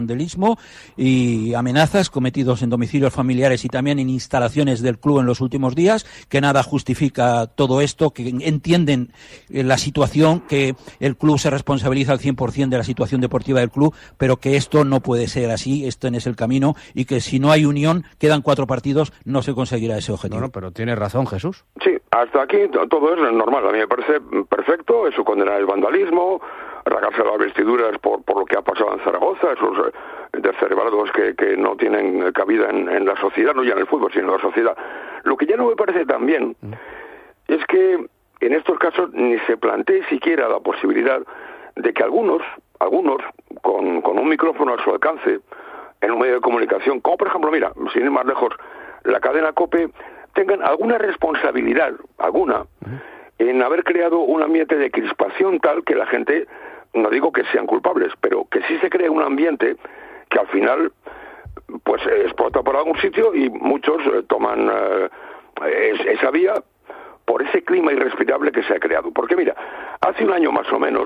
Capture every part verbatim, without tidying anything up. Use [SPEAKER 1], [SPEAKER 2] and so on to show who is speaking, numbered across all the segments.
[SPEAKER 1] vandalismo y amenazas cometidos en domicilios familiares y también en instalaciones del club en los últimos días, que nada justifica todo esto, que entienden la situación, que el club se responsabiliza al cien por ciento de la situación deportiva del club, pero que esto no puede ser así, esto no es el camino, y que si no hay unión, quedan cuatro partidos, no se conseguirá ese objetivo.
[SPEAKER 2] No, no, pero tiene razón, Jesús.
[SPEAKER 3] Sí, hasta aquí todo es normal, a mí me parece perfecto, eso condenar el vandalismo, rasgarse las vestiduras por, por lo que ha pasado en Zaragoza, esos eh, descerebrados que, que no tienen cabida en, en la sociedad, no ya en el fútbol, sino en la sociedad. Lo que ya no me parece tan bien mm. es que en estos casos ni se plantee siquiera la posibilidad de que algunos, algunos con, con un micrófono a su alcance, en un medio de comunicación, como por ejemplo, mira, sin ir más lejos, la cadena COPE, tengan alguna responsabilidad, alguna, mm. en haber creado un ambiente de crispación tal que la gente, no digo que sean culpables, pero que sí se cree un ambiente que al final pues explota por algún sitio y muchos eh, toman eh, es, esa vía por ese clima irrespirable que se ha creado. Porque mira, hace un año más o menos,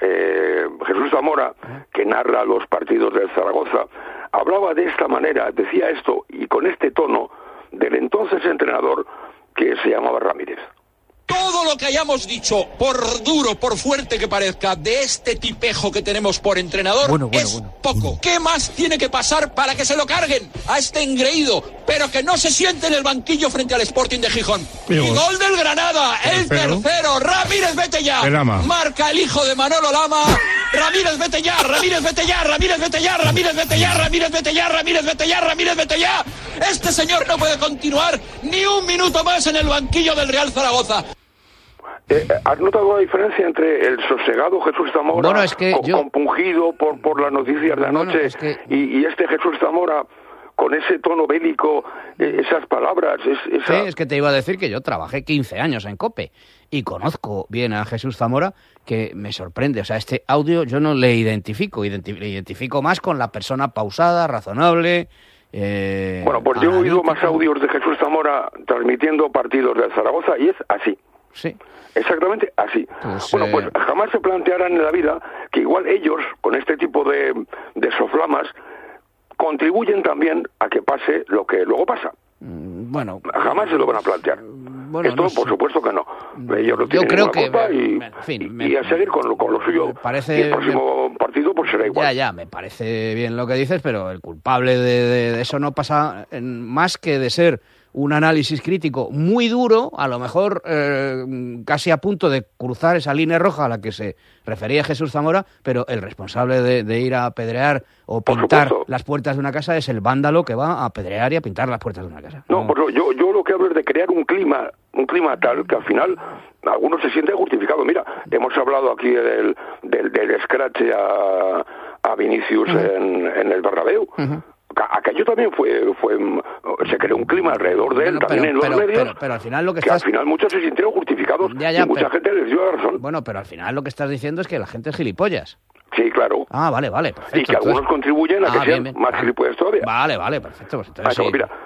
[SPEAKER 3] eh, Jesús Zamora, que narra los partidos del Zaragoza, hablaba de esta manera, decía esto, y con este tono, del entonces entrenador que se llamaba Ramírez.
[SPEAKER 4] Todo lo que hayamos dicho, por duro, por fuerte que parezca, de este tipejo que tenemos por entrenador, bueno, bueno, es bueno, poco. Bueno. ¿Qué más tiene que pasar para que se lo carguen a este engreído, pero que no se siente en el banquillo frente al Sporting de Gijón? Pero, y gol del Granada, el pero, tercero, Ramírez, vete ya. Marca el hijo de Manolo Lama. Ramírez, vete ya, Ramírez, vete ya, Ramírez, vete ya, Ramírez, vete ya, Ramírez, vete ya, Ramírez, vete ya, Ramírez, vete ya. Este señor no puede continuar ni un minuto más en el banquillo del Real Zaragoza.
[SPEAKER 3] Eh, ¿Has notado la diferencia entre el sosegado Jesús Zamora,
[SPEAKER 2] bueno, es que
[SPEAKER 3] co-
[SPEAKER 2] yo...
[SPEAKER 3] compungido por, por las noticias de anoche, bueno, es que... y, y este Jesús Zamora con ese tono bélico, eh, esas palabras? Es, esa...
[SPEAKER 2] Sí, es que te iba a decir que yo trabajé quince años en COPE y conozco bien a Jesús Zamora, que me sorprende. O sea, este audio yo no le identifico, identi- le identifico más con la persona pausada, razonable... Eh,
[SPEAKER 3] bueno, pues yo he oído más audios de Jesús Zamora transmitiendo partidos del Zaragoza y es así.
[SPEAKER 2] Sí.
[SPEAKER 3] Exactamente así.
[SPEAKER 2] Pues,
[SPEAKER 3] bueno,
[SPEAKER 2] eh...
[SPEAKER 3] pues jamás se plantearán en la vida que igual ellos, con este tipo de, de soflamas, contribuyen también a que pase lo que luego pasa.
[SPEAKER 2] Bueno,
[SPEAKER 3] jamás se lo van a plantear.
[SPEAKER 2] Bueno,
[SPEAKER 3] Esto,
[SPEAKER 2] no
[SPEAKER 3] por
[SPEAKER 2] sé.
[SPEAKER 3] supuesto que no. Ellos no
[SPEAKER 2] Yo creo que
[SPEAKER 3] culpa y,
[SPEAKER 2] en fin,
[SPEAKER 3] y,
[SPEAKER 2] me,
[SPEAKER 3] y a seguir con lo, con lo suyo.
[SPEAKER 2] Parece,
[SPEAKER 3] y el próximo me, partido pues será igual.
[SPEAKER 2] Ya, ya, me parece bien lo que dices, pero el culpable de, de, de eso no pasa en, más que de ser un análisis crítico muy duro, a lo mejor eh, casi a punto de cruzar esa línea roja a la que se refería Jesús Zamora, pero el responsable de, de ir a apedrear o pintar las puertas de una casa es el vándalo que va a apedrear y a pintar las puertas de una casa.
[SPEAKER 3] No, no. Pues yo, yo lo que hablo es de crear un clima, un clima tal que al final algunos se sienten justificados. Mira, hemos hablado aquí del, del, del escrache a, a Vinicius uh-huh. en, en el Bernabéu. Uh-huh. Aquello también fue, fue, se creó un clima alrededor de él, bueno, también pero, en los
[SPEAKER 2] pero,
[SPEAKER 3] medios,
[SPEAKER 2] pero, pero al final lo que,
[SPEAKER 3] que
[SPEAKER 2] estás...
[SPEAKER 3] al final muchos se sintieron justificados
[SPEAKER 2] ya, ya,
[SPEAKER 3] y mucha
[SPEAKER 2] pero...
[SPEAKER 3] gente les dio la razón.
[SPEAKER 2] Bueno, pero al final lo que estás diciendo es que la gente es gilipollas.
[SPEAKER 3] Sí, claro.
[SPEAKER 2] Ah, vale, vale, perfecto.
[SPEAKER 3] Y que algunos
[SPEAKER 2] entonces...
[SPEAKER 3] contribuyen a que
[SPEAKER 2] ah,
[SPEAKER 3] sean
[SPEAKER 2] bien, bien.
[SPEAKER 3] más gilipollas todavía.
[SPEAKER 2] Vale, vale, perfecto. Pues entonces,
[SPEAKER 3] ah,
[SPEAKER 2] sí.
[SPEAKER 3] Mira,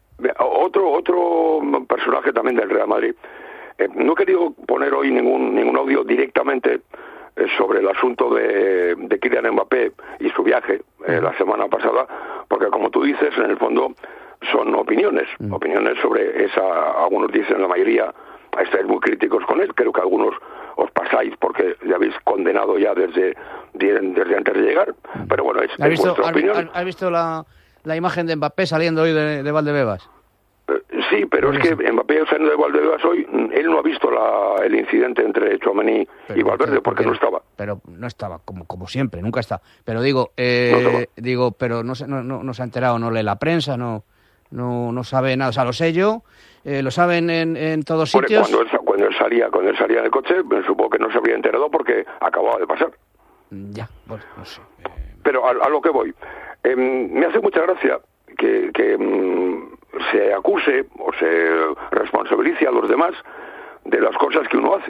[SPEAKER 3] otro, otro personaje también del Real Madrid. Eh, no he querido poner hoy ningún, ningún audio directamente sobre el asunto de, de Kylian Mbappé y su viaje eh, la semana pasada, porque como tú dices, en el fondo son opiniones, mm. opiniones sobre esa, algunos dicen, la mayoría, estáis muy críticos con él, creo que algunos os pasáis porque le habéis condenado ya desde, desde antes de llegar, pero bueno, es,
[SPEAKER 2] ¿Has
[SPEAKER 3] es
[SPEAKER 2] visto,
[SPEAKER 3] vuestra
[SPEAKER 2] has,
[SPEAKER 3] opinión.
[SPEAKER 2] ¿Has visto la, la imagen de Mbappé saliendo hoy de, de Valdebebas?
[SPEAKER 3] Sí, pero es que Mbappé saliendo de Valdebebas hoy, él no ha visto la, el incidente entre Tchouaméni y Valverde porque, porque no estaba.
[SPEAKER 2] Pero no estaba, como como siempre, nunca está. Pero digo, eh, no digo, pero no se, no, no, no se ha enterado, no lee la prensa, no no no sabe nada. O sea, lo sé yo, eh, lo saben en, en todos
[SPEAKER 3] Porque
[SPEAKER 2] sitios.
[SPEAKER 3] Cuando él, cuando él salía, cuando él salía en el coche, supongo que no se habría enterado porque acababa de pasar.
[SPEAKER 2] Ya, bueno, no sé. Eh...
[SPEAKER 3] Pero a, a lo que voy, eh, me hace mucha gracia que, que mm, se acuse o se responsabilice a los demás de las cosas que uno hace.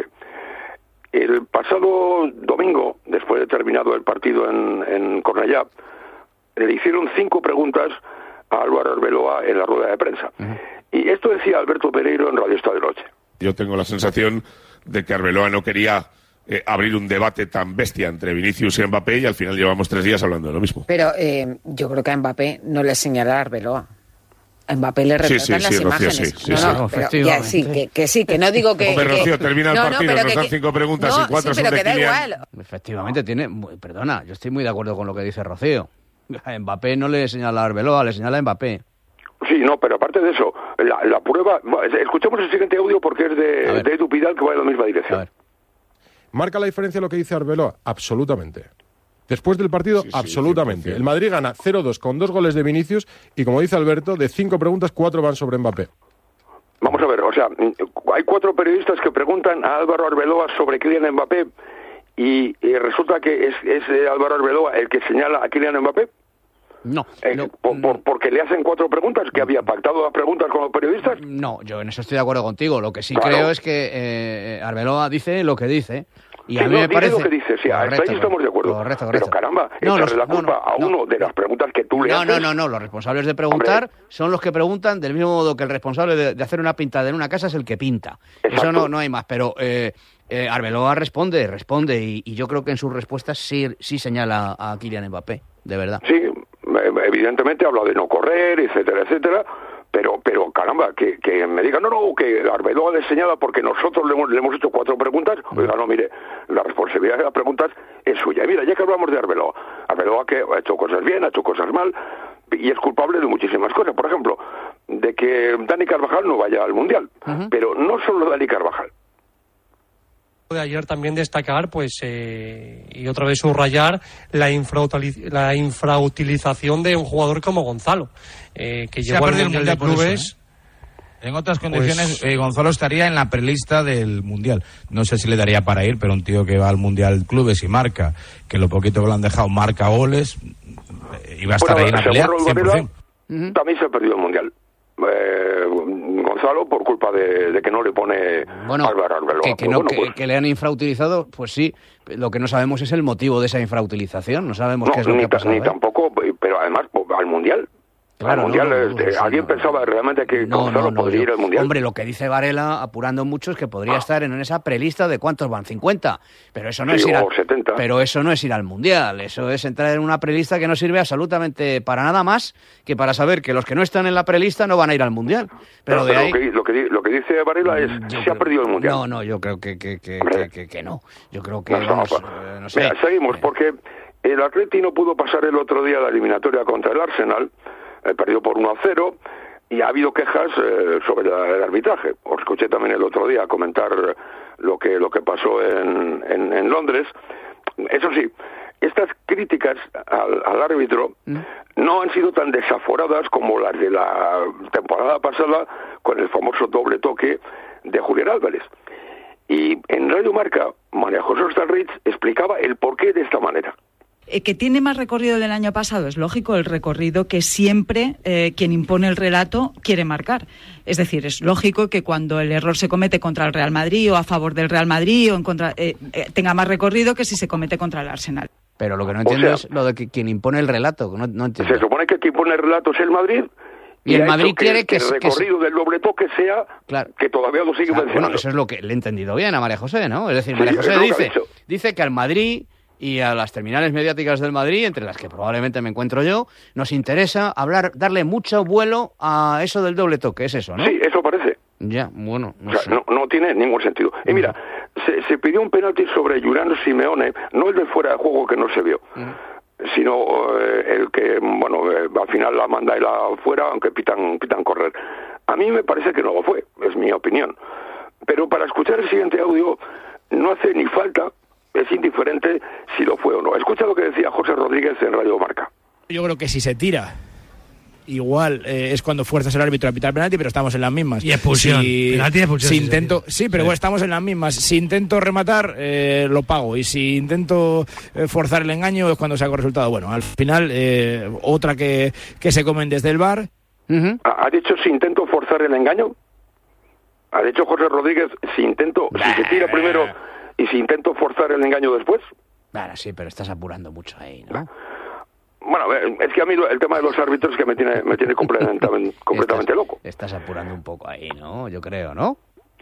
[SPEAKER 3] El pasado domingo, después de terminado el partido en, en Cornellá, le hicieron cinco preguntas a Álvaro Arbeloa en la rueda de prensa. Uh-huh. Y esto decía Alberto Pereiro en Radio Estadio Noche.
[SPEAKER 5] Yo tengo la sensación de que Arbeloa no quería eh, abrir un debate tan bestia entre Vinicius y Mbappé y al final llevamos tres días hablando de lo mismo.
[SPEAKER 6] Pero eh, yo creo que a Mbappé no le señala a Arbeloa. A Mbappé le retratan
[SPEAKER 5] sí, sí,
[SPEAKER 6] las
[SPEAKER 5] sí,
[SPEAKER 6] imágenes.
[SPEAKER 5] Rocío, sí,
[SPEAKER 6] no,
[SPEAKER 5] sí,
[SPEAKER 6] no,
[SPEAKER 5] sí.
[SPEAKER 6] pero ya, sí, que, que sí, que no digo que...
[SPEAKER 5] Hombre,
[SPEAKER 6] que,
[SPEAKER 5] Rocío, termina el
[SPEAKER 6] no,
[SPEAKER 5] partido,
[SPEAKER 6] no,
[SPEAKER 5] nos dan
[SPEAKER 6] que,
[SPEAKER 5] cinco preguntas
[SPEAKER 6] no,
[SPEAKER 5] y cuatro
[SPEAKER 6] sí,
[SPEAKER 5] son
[SPEAKER 6] pero
[SPEAKER 5] de
[SPEAKER 6] que da
[SPEAKER 5] Kylian.
[SPEAKER 6] igual.
[SPEAKER 2] Efectivamente, tiene... Perdona, yo estoy muy de acuerdo con lo que dice Rocío. A Mbappé no le señala a Arbeloa, le señala a Mbappé.
[SPEAKER 3] Sí, no, pero aparte de eso, la, la prueba... Escuchemos el siguiente audio porque es de, de Edu Pidal, que va en la misma dirección.
[SPEAKER 7] ¿Marca la diferencia lo que dice Arbeloa? Absolutamente. Después del partido, sí, sí, absolutamente. cien por ciento. El Madrid gana cero dos con dos goles de Vinicius y, como dice Alberto, de cinco preguntas, cuatro van sobre Mbappé.
[SPEAKER 3] Vamos a ver, o sea, hay cuatro periodistas que preguntan a Álvaro Arbeloa sobre Kylian Mbappé y, y resulta que es, es Álvaro Arbeloa el que señala a Kylian Mbappé.
[SPEAKER 2] No,
[SPEAKER 3] eh,
[SPEAKER 2] no,
[SPEAKER 3] por, por, ¿Porque le hacen cuatro preguntas? ¿Que había pactado las preguntas con los periodistas?
[SPEAKER 2] No, yo en eso estoy de acuerdo contigo. Lo que sí
[SPEAKER 3] claro.
[SPEAKER 2] creo es que eh, Arbeloa dice lo que dice. Y
[SPEAKER 3] sí,
[SPEAKER 2] a mí
[SPEAKER 3] no,
[SPEAKER 2] me parece
[SPEAKER 3] lo que dice, sí, hasta ahí estamos de acuerdo.
[SPEAKER 2] Correcto, correcto.
[SPEAKER 3] Pero caramba,
[SPEAKER 2] no,
[SPEAKER 3] echarle
[SPEAKER 2] los,
[SPEAKER 3] la culpa
[SPEAKER 2] no, no,
[SPEAKER 3] a uno
[SPEAKER 2] no,
[SPEAKER 3] de las preguntas que tú le
[SPEAKER 2] no,
[SPEAKER 3] haces...
[SPEAKER 2] No, no, no, los responsables de preguntar
[SPEAKER 3] Hombre.
[SPEAKER 2] son los que preguntan, del mismo modo que el responsable de, de hacer una pintada en una casa es el que pinta.
[SPEAKER 3] Exacto.
[SPEAKER 2] Eso no, no hay más, pero eh, eh, Arbeloa responde, responde, y, y yo creo que en sus respuestas sí, sí señala a Kylian Mbappé, de verdad.
[SPEAKER 3] Sí, evidentemente habla de no correr, etcétera, etcétera, pero pero caramba, que, que me digan, no, no, que Arbeloa le señala porque nosotros le hemos, le hemos hecho cuatro preguntas. Oiga, no, mire, la responsabilidad de las preguntas es suya. Y mira, ya que hablamos de Arbeloa, Arbeloa que ha hecho cosas bien, ha hecho cosas mal, y es culpable de muchísimas cosas. Por ejemplo, de que Dani Carvajal no vaya al Mundial. Uh-huh. Pero no solo Dani Carvajal.
[SPEAKER 8] De ayer también destacar, pues, eh, y otra vez subrayar la, infrautiliz- la infrautilización de un jugador como Gonzalo, eh, que
[SPEAKER 9] Se
[SPEAKER 8] llegó
[SPEAKER 9] ha
[SPEAKER 8] al
[SPEAKER 9] perdido
[SPEAKER 8] Mundial
[SPEAKER 9] el
[SPEAKER 8] de
[SPEAKER 9] mundial
[SPEAKER 8] Clubes.
[SPEAKER 9] Eso, ¿eh? En otras condiciones,
[SPEAKER 8] pues,
[SPEAKER 9] eh, Gonzalo estaría en la prelista del Mundial. No sé si le daría para ir, pero un tío que va al Mundial Clubes y marca, que lo poquito que le han dejado marca goles, eh, iba a estar
[SPEAKER 3] bueno,
[SPEAKER 9] ahí en la pelea, cien por ciento.
[SPEAKER 3] Uh-huh. También se ha perdido el Mundial. Eh, Gonzalo por culpa de, de que no le pone
[SPEAKER 2] bueno,
[SPEAKER 3] Álvaro Arbeloa.
[SPEAKER 2] Que, que, no,
[SPEAKER 3] bueno,
[SPEAKER 2] que,
[SPEAKER 3] pues,
[SPEAKER 2] que le han infrautilizado, pues sí. Lo que no sabemos es el motivo de esa infrautilización. No sabemos
[SPEAKER 3] no,
[SPEAKER 2] qué es lo
[SPEAKER 3] ni,
[SPEAKER 2] que ha pasado.
[SPEAKER 3] Ni
[SPEAKER 2] ¿eh?
[SPEAKER 3] tampoco, pero además al Mundial.
[SPEAKER 2] Claro,
[SPEAKER 3] al Mundial,
[SPEAKER 2] no, no, no,
[SPEAKER 3] este,
[SPEAKER 2] no,
[SPEAKER 3] ¿alguien
[SPEAKER 2] no,
[SPEAKER 3] pensaba realmente que
[SPEAKER 2] no,
[SPEAKER 3] Gonzalo
[SPEAKER 2] no, no,
[SPEAKER 3] podría
[SPEAKER 2] yo,
[SPEAKER 3] ir al Mundial?
[SPEAKER 2] Hombre, lo que dice Varela, apurando mucho, es que podría ah. estar en esa prelista de ¿cuántos van? cincuenta. Pero eso no
[SPEAKER 3] sí,
[SPEAKER 2] es ir
[SPEAKER 3] o
[SPEAKER 2] al,
[SPEAKER 3] setenta.
[SPEAKER 2] Pero eso no es ir al Mundial. Eso es entrar en una prelista que no sirve absolutamente para nada más que para saber que los que no están en la prelista no van a ir al Mundial. Pero,
[SPEAKER 3] no,
[SPEAKER 2] de
[SPEAKER 3] pero
[SPEAKER 2] ahí...
[SPEAKER 3] lo, que, lo, que, lo que dice Varela es
[SPEAKER 2] yo
[SPEAKER 3] se
[SPEAKER 2] creo,
[SPEAKER 3] ha perdido el Mundial.
[SPEAKER 2] No, no, yo creo que, que, que, que, que, que no. Yo creo que,
[SPEAKER 3] no,
[SPEAKER 2] vamos,
[SPEAKER 3] no,
[SPEAKER 2] eh, no sé.
[SPEAKER 3] Mira, seguimos,
[SPEAKER 2] eh.
[SPEAKER 3] porque el Atleti no pudo pasar el otro día la eliminatoria contra el Arsenal, eh, perdió por uno a cero, y ha habido quejas eh, sobre la, el arbitraje. Os escuché también el otro día comentar lo que lo que pasó en, en, en Londres. Eso sí, estas críticas al, al árbitro ¿Mm? no han sido tan desaforadas como las de la temporada pasada con el famoso doble toque de Julián Álvarez. Y en Radio Marca, María José Ostalrich explicaba el porqué de esta manera.
[SPEAKER 10] Que tiene más recorrido del año pasado, es lógico, el recorrido que siempre eh, quien impone el relato quiere marcar. Es decir, es lógico que cuando el error se comete contra el Real Madrid o a favor del Real Madrid o en contra, eh, eh, tenga más recorrido que si se comete contra el Arsenal.
[SPEAKER 2] Pero lo que no entiendo
[SPEAKER 3] o sea,
[SPEAKER 2] es lo de que quien impone el relato. No, no entiendo.
[SPEAKER 3] Se supone que quien impone el relato es el Madrid.
[SPEAKER 2] Y, y el Madrid quiere que,
[SPEAKER 3] que el recorrido
[SPEAKER 2] que,
[SPEAKER 3] del doble toque sea
[SPEAKER 2] claro,
[SPEAKER 3] que todavía lo sigue
[SPEAKER 2] claro,
[SPEAKER 3] mencionando.
[SPEAKER 2] Bueno, eso es lo que le he entendido bien a María José, ¿no? Es decir,
[SPEAKER 3] sí,
[SPEAKER 2] María José dice,
[SPEAKER 3] que
[SPEAKER 2] dice que al Madrid y a las terminales mediáticas del Madrid, entre las que probablemente me encuentro yo, nos interesa hablar, darle mucho vuelo a eso del doble toque, es eso, ¿no?
[SPEAKER 3] Sí, eso parece.
[SPEAKER 2] Ya, bueno, no
[SPEAKER 3] o sea,
[SPEAKER 2] sé.
[SPEAKER 3] no, no tiene ningún sentido. Y mira, uh-huh. se, se pidió un penalti sobre Giuliano Simeone, no el de fuera de juego que no se vio, uh-huh. sino eh, el que, bueno, eh, al final la manda él afuera, aunque pitan, pitan correr. A mí me parece que no lo fue, es mi opinión. Pero para escuchar el siguiente audio no hace ni falta, es indiferente si lo fue o no. Escucha lo que decía José Rodríguez en Radio Marca.
[SPEAKER 11] Yo creo que si se tira, igual eh, es cuando fuerzas al árbitro a pitar penalti, pero estamos en las mismas.
[SPEAKER 12] Y expulsión.
[SPEAKER 11] Si,
[SPEAKER 12] penalti y expulsión.
[SPEAKER 11] Si
[SPEAKER 12] sí,
[SPEAKER 11] intento, sí, pero sí. Bueno, estamos en las mismas. Si intento rematar, eh, lo pago. Y si intento eh, forzar el engaño, es cuando saco resultado. Bueno, al final, eh, otra que, que se comen desde el V A R.
[SPEAKER 3] Uh-huh. ¿Ha dicho si intento forzar el engaño? ¿Ha dicho José Rodríguez si intento, bah, si se tira primero y si intento forzar el engaño después?
[SPEAKER 2] Bueno, sí, pero estás apurando mucho ahí, ¿no?
[SPEAKER 3] Bueno, es que a mí el tema de los árbitros que me tiene me tiene completamente, completamente
[SPEAKER 2] estás,
[SPEAKER 3] loco.
[SPEAKER 2] Estás apurando un poco ahí, ¿no? Yo creo, ¿no?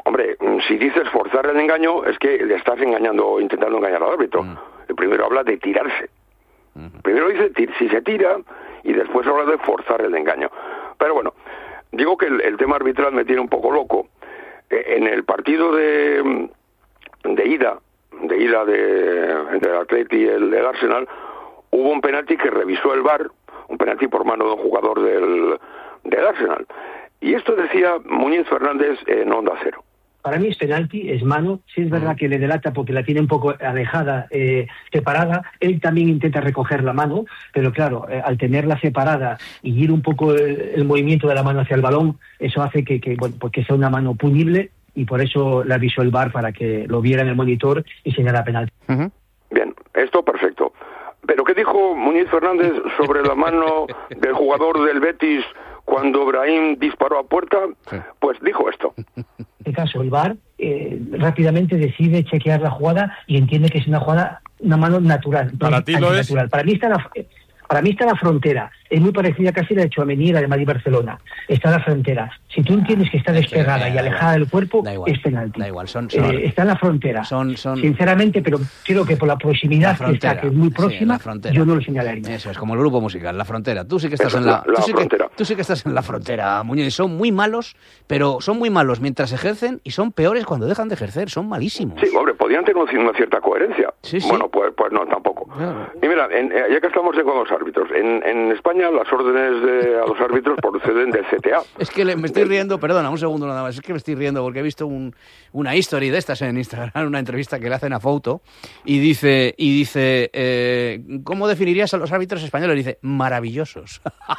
[SPEAKER 3] Hombre, si dices forzar el engaño, es que le estás engañando o intentando engañar al árbitro. Mm. El primero habla de tirarse. Mm. Primero dice si se tira y después habla de forzar el engaño. Pero bueno, digo que el, el tema arbitral me tiene un poco loco. Eh, en el partido de, de ida, de ida de, entre el Atleti y el, el Arsenal, hubo un penalti que revisó el V A R, un penalti por mano de un jugador del, del Arsenal. Y esto decía Muñiz Fernández en Onda Cero.
[SPEAKER 12] Para mí es penalti, es mano. Sí es verdad que le delata porque la tiene un poco alejada, eh, separada. Él también intenta recoger la mano, pero claro, eh, al tenerla separada y ir un poco el, el movimiento de la mano hacia el balón, eso hace que, que, bueno, pues que sea una mano punible, y por eso la avisó el V A R para que lo viera en el monitor y señalara penalti.
[SPEAKER 3] Uh-huh. Bien, esto perfecto. ¿Pero qué dijo Muñiz Fernández sobre la mano del jugador del Betis cuando Brahim disparó a puerta? Sí. Pues dijo esto.
[SPEAKER 12] En este caso, el V A R eh, rápidamente decide chequear la jugada y entiende que es una jugada, una mano natural.
[SPEAKER 7] Para ti lo es.
[SPEAKER 12] Para mí está la, para mí está la frontera. Es muy parecida casi a la de Tchouaméni, la de Madrid-Barcelona. Está la frontera. Si tú entiendes que está despegada y alejada del cuerpo, es penalti.
[SPEAKER 2] Da igual, son, son,
[SPEAKER 12] eh, está en la frontera.
[SPEAKER 2] Son, son...
[SPEAKER 12] Sinceramente, pero creo que por la proximidad la que está, que es muy próxima, sí, yo no lo señalaría.
[SPEAKER 2] Eso es como el grupo musical, la frontera. Tú sí que estás Eso, en la, la, la tú sí frontera. Que, tú sí que estás en la frontera, Muñoz. Son muy malos, pero son muy malos mientras ejercen y son peores cuando dejan de ejercer. Son malísimos.
[SPEAKER 3] Sí, hombre, podrían tener una cierta coherencia.
[SPEAKER 2] Sí, sí.
[SPEAKER 3] Bueno, pues, pues no, tampoco. Claro. Y mira, en, ya que estamos con los árbitros, en, en España las órdenes de, a los árbitros proceden del C T A.
[SPEAKER 2] Es que le, me estoy riendo, perdona, un segundo nada más, es que me estoy riendo porque he visto un, una history de estas en Instagram, una entrevista que le hacen a Fouto, y dice, y dice eh, ¿cómo definirías a los árbitros españoles? Dice, maravillosos.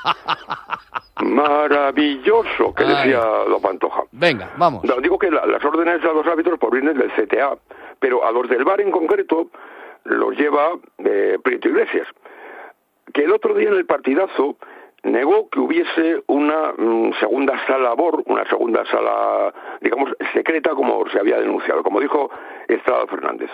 [SPEAKER 3] Maravilloso, que Ay. decía Don Pantoja.
[SPEAKER 2] Venga, vamos.
[SPEAKER 3] No, digo que la, las órdenes a los árbitros provienen del C T A, pero a los del V A R en concreto los lleva eh, Prieto Iglesias, que el otro día en el partidazo negó que hubiese una mm, segunda sala B O R, una segunda sala, digamos, secreta, como se había denunciado, como dijo Estrada Fernández.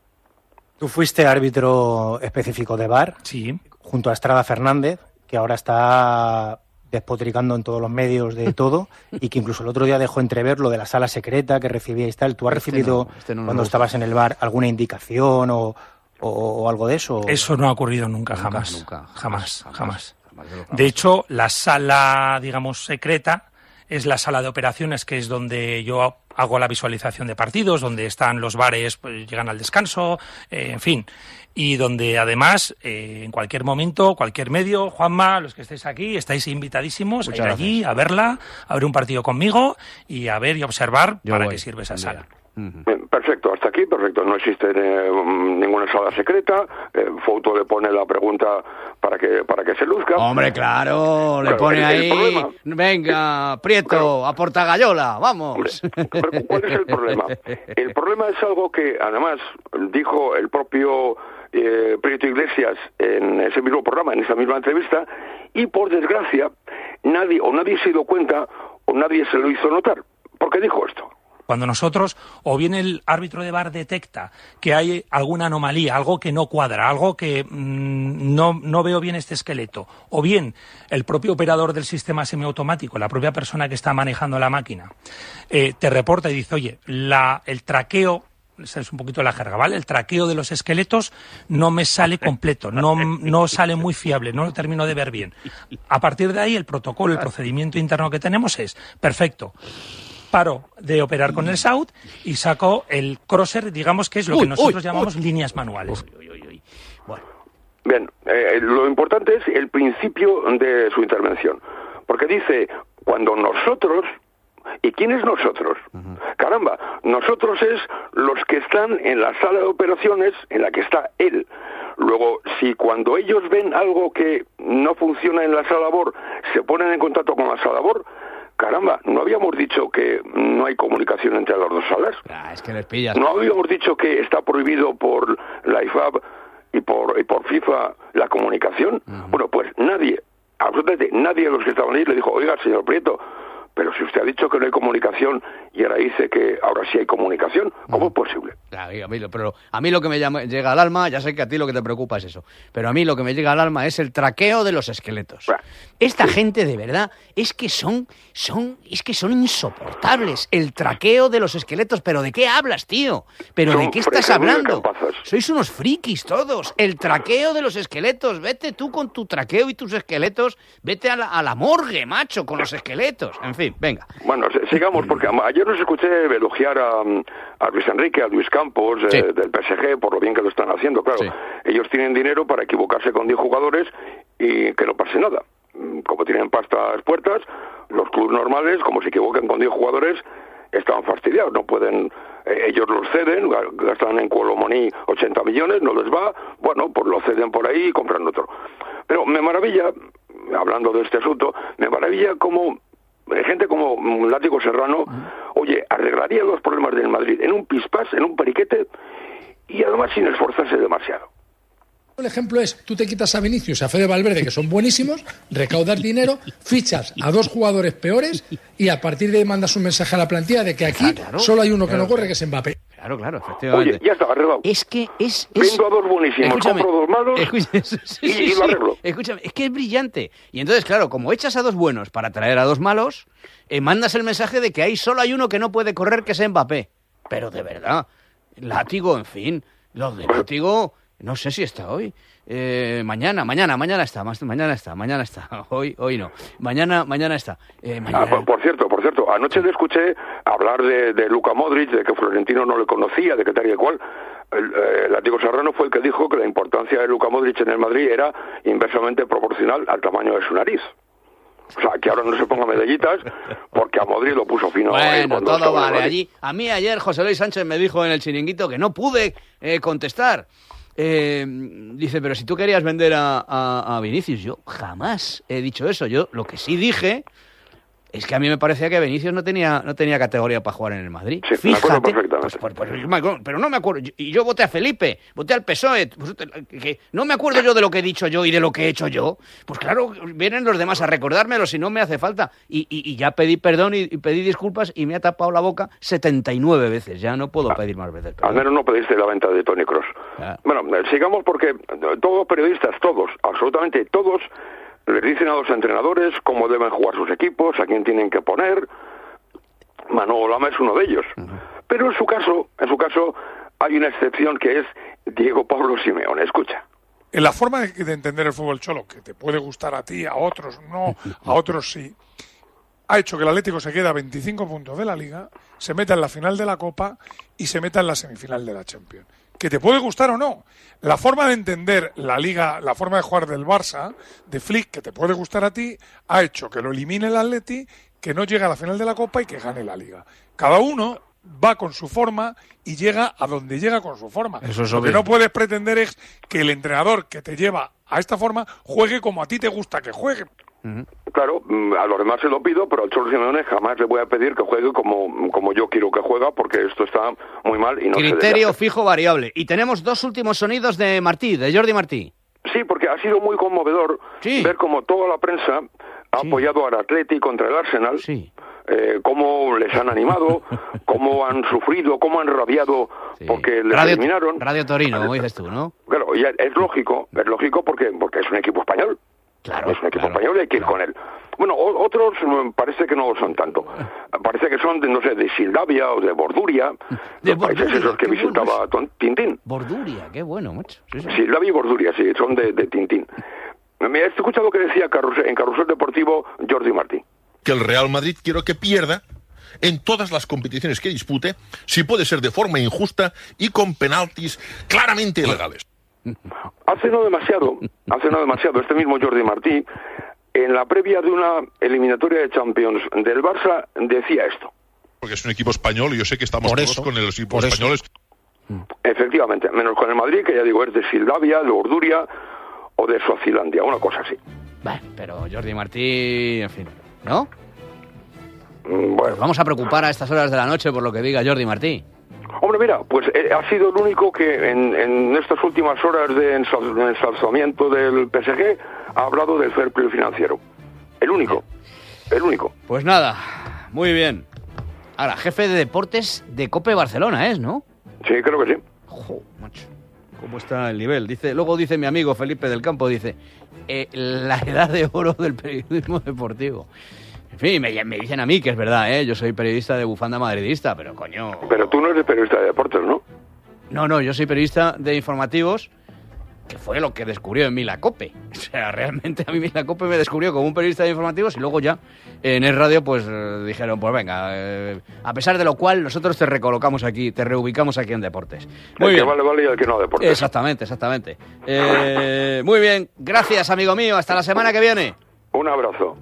[SPEAKER 13] Tú fuiste árbitro específico de V A R,
[SPEAKER 11] sí,
[SPEAKER 13] junto a Estrada Fernández, que ahora está despotricando en todos los medios de todo, y que incluso el otro día dejó entrever lo de la sala secreta que recibíais tal. ¿Tú has este recibido, no, este no cuando estabas en el V A R, alguna indicación o, o, o algo de eso?
[SPEAKER 11] Eso no ha ocurrido nunca, nunca jamás,
[SPEAKER 2] nunca,
[SPEAKER 11] jamás, jamás, jamás. jamás. De hecho, la sala, digamos, secreta es la sala de operaciones, que es donde yo hago la visualización de partidos, donde están los bares, pues llegan al descanso, eh, en fin, y donde además, eh, en cualquier momento, cualquier medio, Juanma, los que estéis aquí, estáis invitadísimos Muchas a ir gracias. allí, a verla, a ver un partido conmigo y a ver y observar yo para voy. qué sirve esa sala.
[SPEAKER 3] Uh-huh. Bien, perfecto, hasta aquí, perfecto. No existe eh, ninguna sala secreta. Eh, Fouto le pone la pregunta para que para que se luzca.
[SPEAKER 2] Hombre, claro, le claro, pone el, ahí. El problema, Venga, Prieto, claro. a Portagayola, vamos.
[SPEAKER 3] Hombre, ¿cuál es el problema? El problema es algo que además dijo el propio eh, Prieto Iglesias en ese mismo programa, en esa misma entrevista, y por desgracia nadie o nadie se dio cuenta o nadie se lo hizo notar. ¿Por qué dijo esto?
[SPEAKER 11] Cuando nosotros, o bien el árbitro de V A R detecta que hay alguna anomalía, algo que no cuadra, algo que mmm, no, no veo bien este esqueleto, o bien el propio operador del sistema semiautomático, la propia persona que está manejando la máquina, eh, te reporta y dice, oye, la, el traqueo, esa es un poquito la jerga, ¿vale? El traqueo de los esqueletos no me sale completo, no, no sale muy fiable, no lo termino de ver bien. A partir de ahí, el protocolo, el procedimiento interno que tenemos es, perfecto, paro de operar con el S A U T y saco el crosser, digamos que es lo uy, que nosotros uy, llamamos uy. líneas manuales. Uy, uy, uy.
[SPEAKER 3] Bueno. Bien, eh, lo importante es el principio de su intervención, porque dice, cuando nosotros, ¿y quién es nosotros? Uh-huh. Caramba, nosotros es los que están en la sala de operaciones en la que está él. Luego, si cuando ellos ven algo que no funciona en la sala B O R, se ponen en contacto con la sala B O R, caramba, ¿no habíamos dicho que no hay comunicación entre las dos salas?
[SPEAKER 2] Ah, es que les pillas.
[SPEAKER 3] ¿No habíamos dicho que está prohibido por la I F A B y por, y por FIFA la comunicación? Uh-huh. Bueno, pues nadie, absolutamente nadie de los que estaban ahí le dijo, oiga, señor Prieto, pero si usted ha dicho que no hay comunicación y ahora dice que ahora sí hay comunicación. ¿Cómo es posible?
[SPEAKER 2] A mí, pero a mí lo que me llama, llega al alma, ya sé que a ti lo que te preocupa es eso, pero a mí lo que me llega al alma es el traqueo de los esqueletos. Esta gente de verdad es que son, son, es que son insoportables. El traqueo de los esqueletos, pero ¿de qué hablas, tío? ¿Pero
[SPEAKER 3] son
[SPEAKER 2] de qué estás hablando?
[SPEAKER 3] Capazas.
[SPEAKER 2] Sois unos frikis todos. El traqueo de los esqueletos. Vete tú con tu traqueo y tus esqueletos. Vete a la, a la morgue, macho, con los esqueletos. En fin, venga.
[SPEAKER 3] Bueno, sigamos, porque ayer nos escuché elogiar a, a Luis Enrique, a Luis Campos, sí. eh, del P S G, por lo bien que lo están haciendo. Claro, sí. Ellos tienen dinero para equivocarse con diez jugadores y que no pase nada. Como tienen pastas puertas, los clubes normales, como se equivoquen con diez jugadores, están fastidiados. No pueden, eh, ellos los ceden, gastan en Colomoni ochenta millones, no les va, bueno, pues lo ceden por ahí y compran otro. Pero me maravilla, hablando de este asunto, me maravilla como gente como Látigo Serrano, oye, arreglaría los problemas del Madrid en un pispás, en un periquete, y además sin esforzarse demasiado.
[SPEAKER 14] El ejemplo es, tú te quitas a Vinicius y a Fede Valverde, que son buenísimos, recaudas dinero, fichas a dos jugadores peores y a partir de ahí mandas un mensaje a la plantilla de que aquí ah, claro, solo hay uno claro, que no corre, que es Mbappé.
[SPEAKER 2] Claro, claro, efectivamente.
[SPEAKER 3] Oye, ya está, arreglado.
[SPEAKER 2] Es que es... es...
[SPEAKER 3] Vendo a dos buenísimos,
[SPEAKER 2] escúchame,
[SPEAKER 3] compro dos malos
[SPEAKER 2] escúchame, sí, sí,
[SPEAKER 3] y,
[SPEAKER 2] sí,
[SPEAKER 3] y lo arreglo.
[SPEAKER 2] Escúchame, es que es brillante. Y entonces, claro, como echas a dos buenos para traer a dos malos, eh, mandas el mensaje de que ahí solo hay uno que no puede correr, que es Mbappé. Pero de verdad, Látigo, en fin, los de Látigo, no sé si está hoy... Eh, mañana, mañana, mañana está, mañana está, mañana está, hoy, hoy no, mañana, mañana está. Eh, mañana...
[SPEAKER 3] Ah, por, por cierto, por cierto, anoche le escuché hablar de, de Luka Modric, de que Florentino no le conocía, de que tal y cual. El, eh, Látigo Serrano fue el que dijo que la importancia de Luka Modric en el Madrid era inversamente proporcional al tamaño de su nariz. O sea, que ahora no se ponga medallitas porque a Modric lo puso fino.
[SPEAKER 2] Bueno, eh, todo vale. Allí, a mí ayer José Luis Sánchez me dijo en el chiringuito que no pude eh, contestar. Eh, dice, pero si tú querías vender a, a, a Vinicius, yo jamás he dicho eso. Yo lo que sí dije es que a mí me parecía que Vinicius no tenía no tenía categoría para jugar en el Madrid.
[SPEAKER 3] Sí,
[SPEAKER 2] fíjate,
[SPEAKER 3] me acuerdo perfectamente.
[SPEAKER 2] Pues, pues, pues, pero no me acuerdo. Y yo voté a Felipe, voté al P S O E. Pues, que no me acuerdo yo de lo que he dicho yo y de lo que he hecho yo. Pues claro, vienen los demás a recordármelo si no me hace falta. Y, y, y ya pedí perdón y, y pedí disculpas y me ha tapado la boca setenta y nueve veces. Ya no puedo ah, pedir más veces. Perdón.
[SPEAKER 3] Al menos no pediste la venta de Toni Kroos. Ah. Bueno, sigamos porque todos los periodistas, todos, absolutamente todos, les dicen a los entrenadores cómo deben jugar sus equipos, a quién tienen que poner. Manolo Lama es uno de ellos. Uh-huh. Pero en su caso, en su caso, hay una excepción que es Diego Pablo Simeone. Escucha.
[SPEAKER 15] En la forma de, de entender el fútbol cholo, que te puede gustar a ti, a otros no, a otros sí, ha hecho que el Atlético se quede a veinticinco puntos de la Liga, se meta en la final de la Copa y se meta en la semifinal de la Champions. Que te puede gustar o no. La forma de entender la Liga, la forma de jugar del Barça, de Flick, que te puede gustar a ti, ha hecho que lo elimine el Atleti, que no llegue a la final de la Copa y que gane la Liga. Cada uno va con su forma y llega a donde llega con su forma.
[SPEAKER 2] Eso es
[SPEAKER 15] lo
[SPEAKER 2] obvio.
[SPEAKER 15] que no puedes pretender es que el entrenador que te lleva a esta forma juegue como a ti te gusta que juegue.
[SPEAKER 3] Uh-huh. Claro, a los demás se lo pido, pero al Cholo Simeone jamás le voy a pedir que juegue como, como yo quiero que juega, porque esto está muy mal y no se debe
[SPEAKER 2] Criterio
[SPEAKER 3] hacer.
[SPEAKER 2] fijo variable. Y tenemos dos últimos sonidos de Martí, de Jordi Martí.
[SPEAKER 3] Sí, porque ha sido muy conmovedor
[SPEAKER 2] sí.
[SPEAKER 3] ver cómo toda la prensa ha
[SPEAKER 2] sí.
[SPEAKER 3] apoyado al Atleti contra el Arsenal,
[SPEAKER 2] sí.
[SPEAKER 3] eh, cómo les han animado, cómo han sufrido, cómo han rabiado sí. porque les
[SPEAKER 2] Radio,
[SPEAKER 3] eliminaron.
[SPEAKER 2] Radio Torino, como dices tú, ¿no?
[SPEAKER 3] Claro, y es lógico, es lógico porque, porque es un equipo español.
[SPEAKER 2] Claro,
[SPEAKER 3] es un equipo
[SPEAKER 2] claro,
[SPEAKER 3] español y hay que ir
[SPEAKER 2] claro.
[SPEAKER 3] con él. Bueno, o, otros parece que no lo son tanto. Parece que son, de, no sé, de Sildavia o de Borduria,
[SPEAKER 2] de
[SPEAKER 3] los
[SPEAKER 2] Borduria,
[SPEAKER 3] países esos que visitaba
[SPEAKER 2] bueno.
[SPEAKER 3] Tintín.
[SPEAKER 2] Borduria, qué bueno, macho. Sí, sí.
[SPEAKER 3] Sildavia y Borduria, sí, son de, de Tintín. Me has escuchado lo que decía Carrusel, en Carrusel Deportivo Jordi Martí.
[SPEAKER 16] Que el Real Madrid quiero que pierda en todas las competiciones que dispute, si puede ser de forma injusta y con penaltis claramente ilegales.
[SPEAKER 3] Hace no demasiado, hace no demasiado, este mismo Jordi Martí, en la previa de una eliminatoria de Champions del Barça, decía esto.
[SPEAKER 16] Porque es un equipo español y yo sé que estamos
[SPEAKER 7] por
[SPEAKER 16] todos
[SPEAKER 7] eso,
[SPEAKER 16] con los equipos españoles.
[SPEAKER 3] Eso. Efectivamente, menos con el Madrid, que ya digo, es de Sildavia, de Borduria o de Suazilandia, una cosa así.
[SPEAKER 2] Bueno, pero Jordi Martí, en fin, ¿no?
[SPEAKER 3] Mm, bueno.
[SPEAKER 2] Nos vamos a preocupar a estas horas de la noche por lo que diga Jordi Martí.
[SPEAKER 3] Hombre, mira, pues eh, ha sido el único que en, en estas últimas horas de ensalzamiento del P S G ha hablado del fair play financiero. El único, el único.
[SPEAKER 2] Pues nada, muy bien. Ahora, jefe de deportes de COPE Barcelona, ¿es, no?
[SPEAKER 3] Sí, creo que sí.
[SPEAKER 2] Jo, macho. ¿Cómo está el nivel? Dice, luego dice mi amigo Felipe del Campo, dice, eh, la edad de oro del periodismo deportivo. En fin, me, me dicen a mí que es verdad, ¿eh? Yo soy periodista de bufanda madridista, pero coño...
[SPEAKER 3] Pero tú no eres periodista de deportes, ¿no?
[SPEAKER 2] No, no, yo soy periodista de informativos, que fue lo que descubrió en mí la COPE. O sea, realmente a mí la COPE me descubrió como un periodista de informativos y luego ya en el radio pues eh, dijeron, pues venga, eh, a pesar de lo cual nosotros te recolocamos aquí, te reubicamos aquí en deportes. Muy
[SPEAKER 3] el
[SPEAKER 2] bien.
[SPEAKER 3] que vale, vale y el que no deportes.
[SPEAKER 2] Exactamente, exactamente. Eh, muy bien, gracias amigo mío, hasta la semana que viene.
[SPEAKER 3] Un abrazo.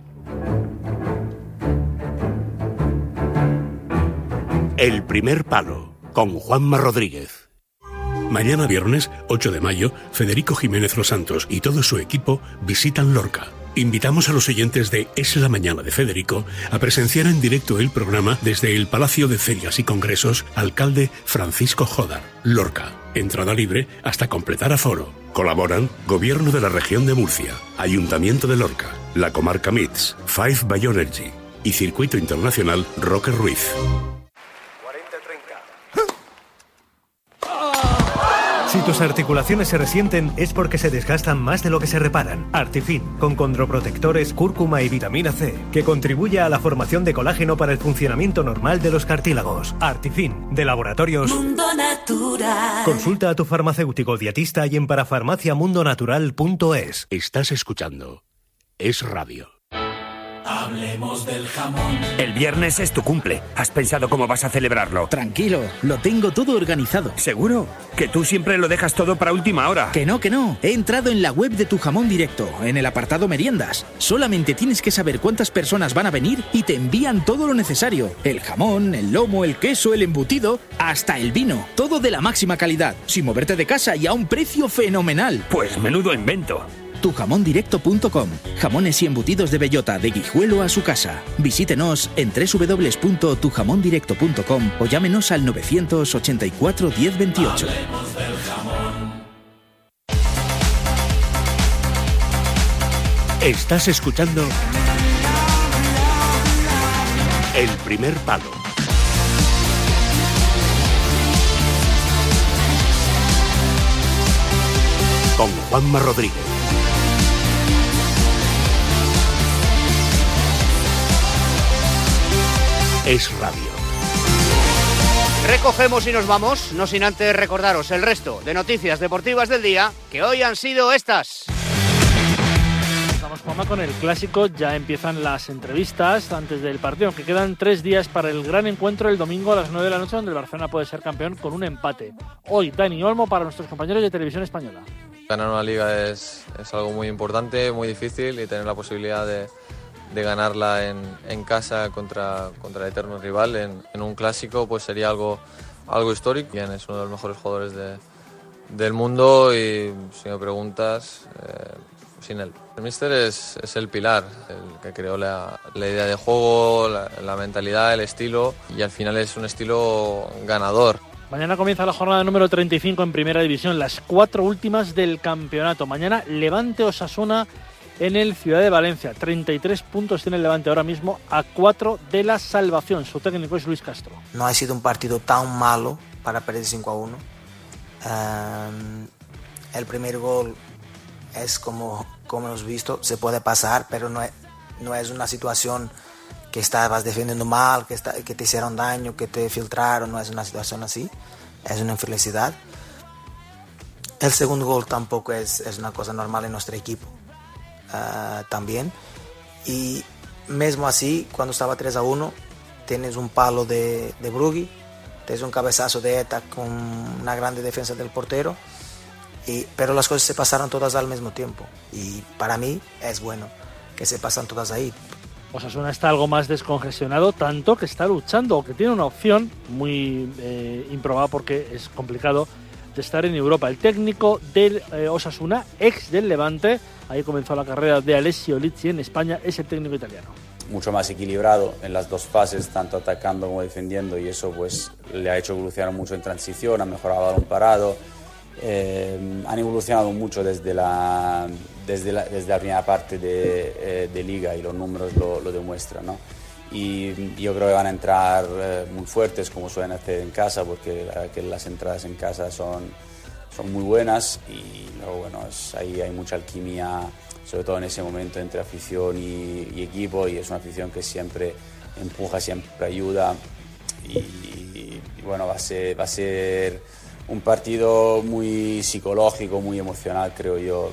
[SPEAKER 17] El primer palo, con Juanma Rodríguez. Mañana viernes, ocho de mayo, Federico Jiménez Los Santos y todo su equipo visitan Lorca. Invitamos a los oyentes de Es la Mañana de Federico a presenciar en directo el programa desde el Palacio de Ferias y Congresos Alcalde Francisco Jodar, Lorca. Entrada libre hasta completar aforo. Colaboran Gobierno de la Región de Murcia, Ayuntamiento de Lorca, la Comarca M I T S, Five Bioenergy y Circuito Internacional Roque Ruiz.
[SPEAKER 18] Si tus articulaciones se resienten es porque se desgastan más de lo que se reparan. Artifin, con condroprotectores, cúrcuma y vitamina C, que contribuye a la formación de colágeno para el funcionamiento normal de los cartílagos. Artifin, de Laboratorios
[SPEAKER 19] Mundo Natural.
[SPEAKER 18] Consulta a tu farmacéutico dietista y en parafarmacia mundo natural punto es.
[SPEAKER 17] Estás escuchando Es Radio.
[SPEAKER 19] Hablemos del jamón.
[SPEAKER 20] El viernes es tu cumple. ¿Has pensado cómo vas a celebrarlo?
[SPEAKER 21] Tranquilo, lo tengo todo organizado.
[SPEAKER 20] ¿Seguro? Que tú siempre lo dejas todo para última hora.
[SPEAKER 21] Que no, que no. He entrado en la web de Tu Jamón Directo, en el apartado meriendas. Solamente tienes que saber cuántas personas van a venir y te envían todo lo necesario. El jamón, el lomo, el queso, el embutido, hasta el vino. Todo de la máxima calidad, sin moverte de casa y a un precio fenomenal.
[SPEAKER 20] Pues menudo invento.
[SPEAKER 21] tu jamón directo punto com. Jamones y embutidos de bellota, de Guijuelo a su casa. Visítenos en doble u doble u doble u punto tu jamón directo punto com o llámenos al novecientos ochenta y cuatro diez veintiocho.
[SPEAKER 19] Hablemos del jamón.
[SPEAKER 17] Estás escuchando El primer palo. Con Juanma Rodríguez. Es Radio.
[SPEAKER 2] Recogemos y nos vamos, no sin antes recordaros el resto de noticias deportivas del día, que hoy han sido estas.
[SPEAKER 22] Vamos, Juanma, con el clásico. Ya empiezan las entrevistas antes del partido, aunque quedan tres días para el gran encuentro el domingo a las nueve de la noche, donde el Barcelona puede ser campeón con un empate. Hoy, Dani Olmo para nuestros compañeros de Televisión Española.
[SPEAKER 23] Ganar una liga es, es algo muy importante, muy difícil, y tener la posibilidad de, de ganarla en, en casa contra, contra el eterno rival en, en un clásico pues sería algo, algo histórico. Bien, es uno de los mejores jugadores de, del mundo y si me preguntas, eh, sin él. El míster es, es el pilar, el que creó la, la idea de juego, la, la mentalidad, el estilo, y al final es un estilo ganador.
[SPEAKER 22] Mañana comienza la jornada número treinta y cinco en Primera División, las cuatro últimas del campeonato. Mañana Levante Osasuna en el Ciudad de Valencia. treinta y tres puntos tiene el Levante ahora mismo, a cuatro de la salvación. Su técnico es Luis Castro.
[SPEAKER 24] No ha sido un partido tan malo para perder cinco a uno. Um, el primer gol es como, como hemos visto, se puede pasar, pero no es, no es una situación que estabas defendiendo mal, que, está, que te hicieron daño, que te filtraron, no es una situación así, es una infelicidad. El segundo gol tampoco es, es una cosa normal en nuestro equipo, uh, también. Y mesmo así, cuando estaba tres a uno, tienes un palo de, de Brugui, tienes un cabezazo de Eta con una grande defensa del portero, y, pero las cosas se pasaron todas al mismo tiempo. Y para mí es bueno que se pasan todas ahí.
[SPEAKER 22] Osasuna está algo más descongestionado, tanto que está luchando, que tiene una opción muy eh, improbada porque es complicado de estar en Europa. El técnico del eh, Osasuna, ex del Levante, ahí comenzó la carrera de Alessio Lizzi en España, es el técnico italiano.
[SPEAKER 25] Mucho más equilibrado en las dos fases, tanto atacando como defendiendo, y eso pues le ha hecho evolucionar mucho en transición, ha mejorado balón parado. Eh, han evolucionado mucho desde la, desde la, desde la primera parte de, eh, de Liga, y los números lo, lo demuestran, ¿no? y yo creo que van a entrar eh, muy fuertes como suelen hacer en casa, porque la verdad que las entradas en casa son, son muy buenas y luego bueno, es, ahí hay mucha alquimia, sobre todo en ese momento entre afición y, y equipo, y es una afición que siempre empuja, siempre ayuda y, y bueno, va a ser, va a ser un partido muy psicológico, muy emocional, creo yo.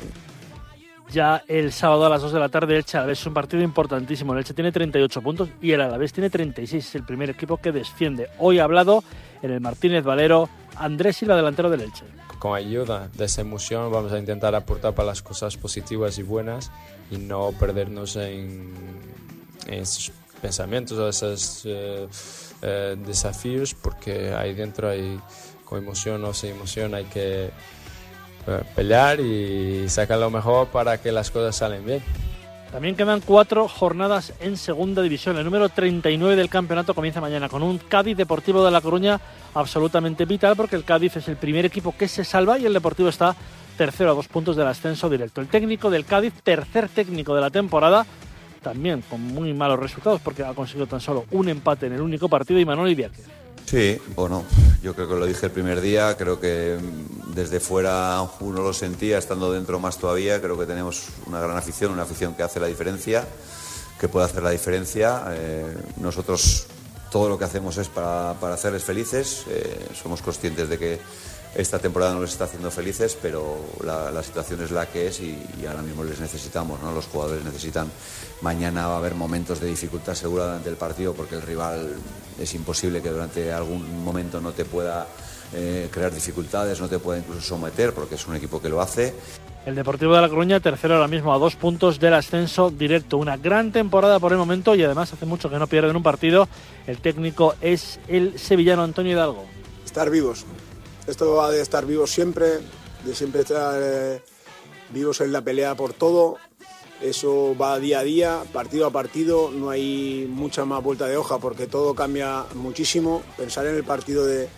[SPEAKER 22] Ya el sábado a las dos de la tarde, Elche Alavés, es un partido importantísimo. El Elche tiene treinta y ocho puntos y el Alavés tiene treinta y seis, es el primer equipo que desciende. Hoy ha hablado en el Martínez Valero Andrés Silva, delantero del Elche.
[SPEAKER 1] Con ayuda de esa emoción vamos a intentar aportar para las cosas positivas y buenas y no perdernos en, en esos pensamientos o esos eh, eh, desafíos, porque ahí dentro hay, con emoción o sin emoción, hay que pelear y sacar lo mejor para que las cosas salen bien.
[SPEAKER 22] También quedan cuatro jornadas en segunda división. El número treinta y nueve del campeonato comienza mañana con un Cádiz Deportivo de La Coruña absolutamente vital, porque el Cádiz es el primer equipo que se salva y el Deportivo está tercero a dos puntos del ascenso directo. El técnico del Cádiz, tercer técnico de la temporada, también con muy malos resultados porque ha conseguido tan solo un empate en el único partido, Imanol Idiáquez.
[SPEAKER 4] Sí, bueno, yo creo que lo dije el primer día, creo que desde fuera uno lo sentía, estando dentro más todavía, creo que tenemos una gran afición, una afición que hace la diferencia, que puede hacer la diferencia. Eh, nosotros todo lo que hacemos es para, para hacerles felices, eh, somos conscientes de que esta temporada no les está haciendo felices, pero la, la situación es la que es y, y ahora mismo les necesitamos, ¿no? Los jugadores necesitan. Mañana va a haber momentos de dificultad segura durante el partido, porque el rival es imposible que durante algún momento no te pueda eh, crear dificultades, no te pueda incluso someter, porque es un equipo que lo hace.
[SPEAKER 22] El Deportivo de La Coruña, tercero ahora mismo a dos puntos del ascenso directo. Una gran temporada por el momento y además hace mucho que no pierden un partido. El técnico es el sevillano Antonio Hidalgo.
[SPEAKER 5] Estar vivos. Esto va de estar vivos siempre, de siempre estar eh, vivos en la pelea por todo. Eso va día a día, partido a partido, no hay mucha más vuelta de hoja porque todo cambia muchísimo. Pensar en el partido de,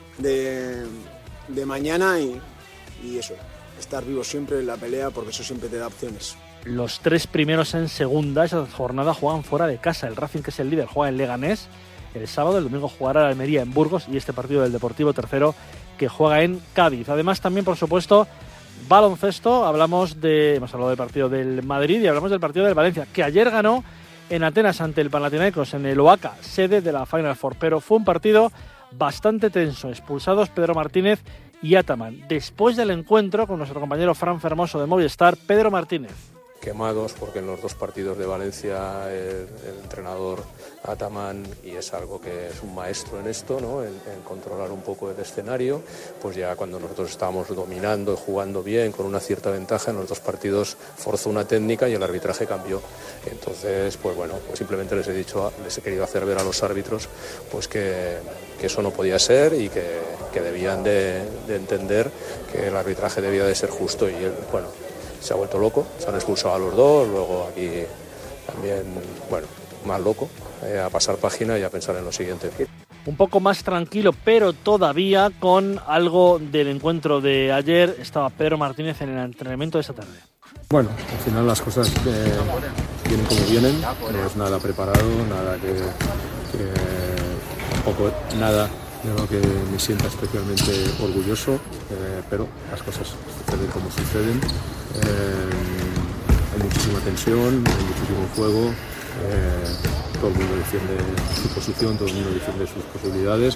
[SPEAKER 5] de, de mañana y, y eso, estar vivos siempre en la pelea porque eso siempre te da opciones.
[SPEAKER 22] Los tres primeros en segunda, esa jornada juegan fuera de casa. El Racing, que es el líder, juega en Leganés el sábado, el domingo jugará la Almería en Burgos y este partido del Deportivo tercero que juega en Cádiz. Además también, por supuesto, baloncesto. Hablamos de, hemos hablado del partido del Madrid y hablamos del partido del Valencia, que ayer ganó en Atenas ante el Panathinaikos en el Oaca, sede de la Final Four, pero fue un partido bastante tenso. Expulsados Pedro Martínez y Ataman. Después del encuentro con nuestro compañero Fran Fermoso de Movistar, Pedro Martínez.
[SPEAKER 6] Quemados porque en los dos partidos de Valencia el, el entrenador Ataman, y es algo que es un maestro en esto, ¿no? en, en controlar un poco el escenario, pues ya cuando nosotros estábamos dominando y jugando bien con una cierta ventaja, en los dos partidos forzó una técnica y el arbitraje cambió. Entonces, pues bueno, pues simplemente les he dicho, les he querido hacer ver a los árbitros pues que, que eso no podía ser y que, que debían de, de entender que el arbitraje debía de ser justo, y bueno, se ha vuelto loco, se han expulsado a los dos, luego aquí también, bueno, más loco, eh, a pasar página y a pensar en lo siguiente.
[SPEAKER 22] Un poco más tranquilo, pero todavía con algo del encuentro de ayer. Estaba Pedro Martínez en el entrenamiento de esta tarde.
[SPEAKER 8] Bueno, al final las cosas eh, vienen como vienen, no es nada preparado, nada que, que tampoco nada de lo que me sienta especialmente orgulloso, eh, pero las cosas suceden como suceden. Eh, hay muchísima tensión, hay muchísimo juego, eh, todo el mundo defiende su posición, todo el mundo defiende sus posibilidades.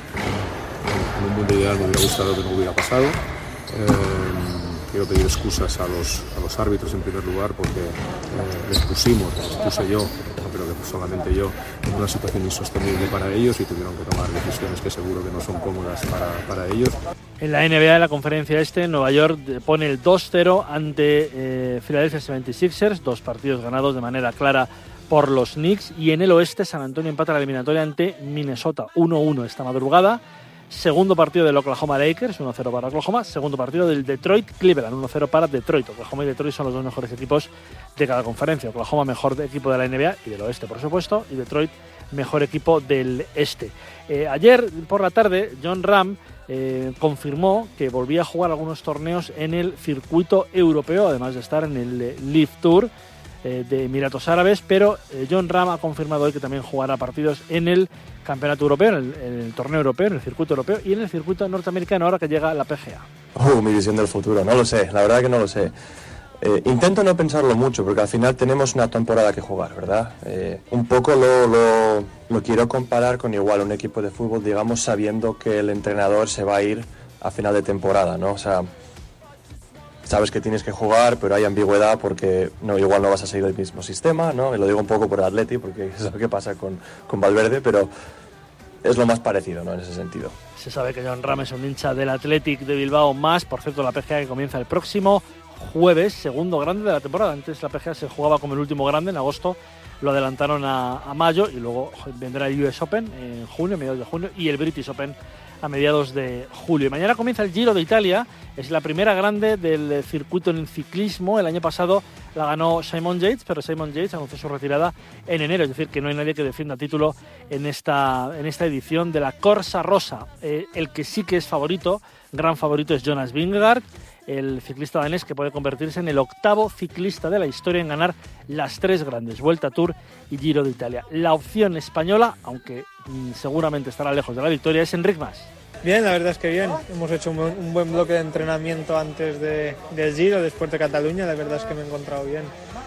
[SPEAKER 8] En un mundo ideal me hubiera gustado que no hubiera pasado. Eh, quiero pedir excusas a los, a los árbitros en primer lugar, porque eh, les pusimos, les puse yo, no creo que solamente yo, en una situación insostenible para ellos y tuvieron que tomar decisiones que seguro que no son cómodas para, para ellos.
[SPEAKER 22] En la N B A, en la conferencia este, Nueva York pone el dos cero ante eh, Philadelphia setenta y seis ers, dos partidos ganados de manera clara por los Knicks, y en el oeste San Antonio empata la eliminatoria ante Minnesota uno uno esta madrugada. Segundo partido del Oklahoma Lakers, uno cero para Oklahoma. Segundo partido del Detroit Cleveland, uno cero para Detroit. Oklahoma y Detroit son los dos mejores equipos de cada conferencia. Oklahoma mejor equipo de la N B A y del oeste, por supuesto, y Detroit mejor equipo del este. Eh, ayer por la tarde, John Ram eh, confirmó que volvía a jugar algunos torneos en el circuito europeo, además de estar en el Live Tour. eh, de Emiratos Árabes, pero eh, Jon Rahm ha confirmado hoy que también jugará partidos en el Campeonato Europeo, en el, en el torneo europeo, en el circuito europeo y en el circuito norteamericano ahora que llega la P G A.
[SPEAKER 9] Uh, mi visión del futuro, no lo sé, la verdad que no lo sé. Eh, intento no pensarlo mucho porque al final tenemos una temporada que jugar, ¿verdad? Eh, un poco lo, lo, lo quiero comparar con igual un equipo de fútbol, digamos, sabiendo que el entrenador se va a ir a final de temporada, ¿no? O sea, sabes que tienes que jugar, pero hay ambigüedad porque no, igual no vas a seguir el mismo sistema, ¿no? Y lo digo un poco por el Atleti porque es lo que pasa con, con Valverde, pero es lo más parecido, ¿no? En ese sentido.
[SPEAKER 22] Se sabe que Jon Rahm es un hincha del Athletic de Bilbao más, por cierto, la P G A que comienza el próximo jueves, segundo grande de la temporada. Antes la P G A se jugaba como el último grande en agosto, lo adelantaron a, a mayo y luego vendrá el U S Open en junio, mediados de junio, y el British Open a mediados de julio. Y mañana comienza el Giro de Italia, es la primera grande del circuito en el ciclismo. El año pasado la ganó Simon Yates, pero Simon Yates anunció su retirada en enero, es decir, que no hay nadie que defienda título en esta, en esta edición de la Corsa Rosa. Eh, el que sí que es favorito, gran favorito, es Jonas Vingegaard, el ciclista danés que puede convertirse en el octavo ciclista de la historia en ganar las tres grandes, Vuelta, Tour y Giro de Italia. La opción española, aunque mmm, seguramente estará lejos de la victoria, es Enric Mas.
[SPEAKER 10] Bien, la verdad es que bien. Hemos hecho un buen, un buen bloque de entrenamiento antes de, del Giro, después de Cataluña. La verdad es que me he encontrado bien.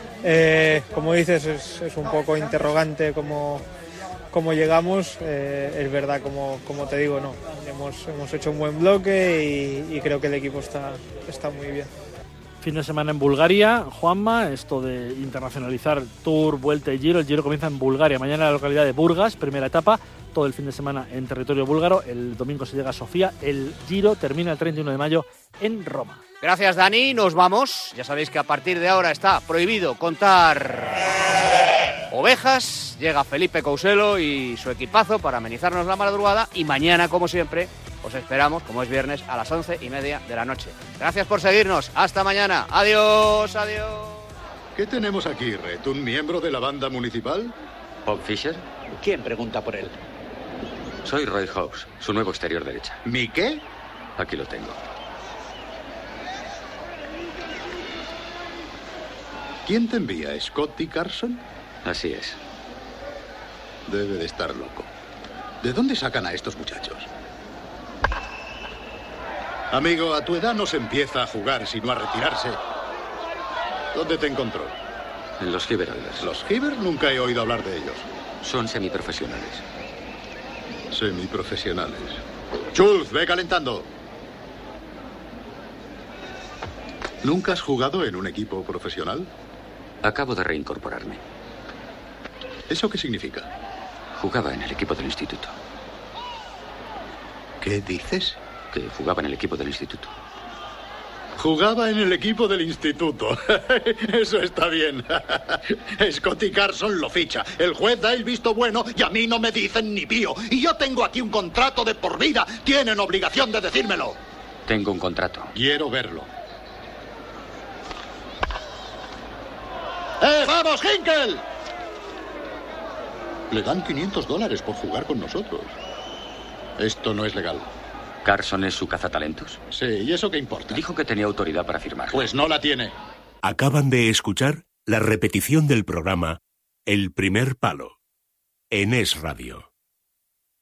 [SPEAKER 10] Eh, como dices, es, es un poco interrogante cómo, cómo llegamos. Eh, es verdad, como, como te digo, no. Hemos, hemos hecho un buen bloque y, y creo que el equipo está, está muy bien.
[SPEAKER 22] Fin de semana en Bulgaria, Juanma, esto de internacionalizar Tour, Vuelta y Giro. El Giro comienza en Bulgaria, mañana en la localidad de Burgas, primera etapa, todo el fin de semana en territorio búlgaro. El domingo se llega a Sofía, el Giro termina el treinta y uno de mayo en Roma.
[SPEAKER 2] Gracias, Dani, nos vamos. Ya sabéis que a partir de ahora está prohibido contar ovejas. Llega Felipe Couselo y su equipazo para amenizarnos la madrugada y mañana, como siempre, os esperamos, como es viernes, a las once y media de la noche. Gracias por seguirnos. Hasta mañana. Adiós, adiós.
[SPEAKER 11] ¿Qué tenemos aquí, Red? ¿Un miembro de la banda municipal?
[SPEAKER 12] ¿Bob Fisher?
[SPEAKER 11] ¿Quién pregunta por él?
[SPEAKER 12] Soy Roy Hobbs, su nuevo exterior derecha.
[SPEAKER 11] ¿Mi qué?
[SPEAKER 12] Aquí lo tengo.
[SPEAKER 11] ¿Quién te envía? ¿Scotty Carson?
[SPEAKER 12] Así es.
[SPEAKER 11] Debe de estar loco. ¿De dónde sacan a estos muchachos? Amigo, a tu edad no se empieza a jugar, sino a retirarse. ¿Dónde te encontró?
[SPEAKER 12] En los Hiver Oilers.
[SPEAKER 11] ¿Los Hiver? Nunca he oído hablar de ellos.
[SPEAKER 12] Son semiprofesionales.
[SPEAKER 11] Semiprofesionales. Schultz, ve calentando. ¿Nunca has jugado en un equipo profesional?
[SPEAKER 12] Acabo de reincorporarme.
[SPEAKER 11] ¿Eso qué significa?
[SPEAKER 12] Jugaba en el equipo del instituto.
[SPEAKER 11] ¿Qué dices?
[SPEAKER 12] Que jugaba en el equipo del instituto.
[SPEAKER 11] Jugaba en el equipo del instituto. Eso está bien. Scotty Carson lo ficha. El juez da el visto bueno y a mí no me dicen ni pío. Y yo tengo aquí un contrato de por vida. Tienen obligación de decírmelo.
[SPEAKER 12] Tengo un contrato.
[SPEAKER 11] Quiero verlo. ¡Eh, vamos, Hinkel! Le dan quinientos dólares por jugar con nosotros. Esto no es legal.
[SPEAKER 12] ¿Carson es su cazatalentos?
[SPEAKER 11] Sí, ¿y eso qué importa?
[SPEAKER 12] Dijo que tenía autoridad para firmar.
[SPEAKER 11] Pues no la tiene.
[SPEAKER 17] Acaban de escuchar la repetición del programa El Primer Palo en Es Radio.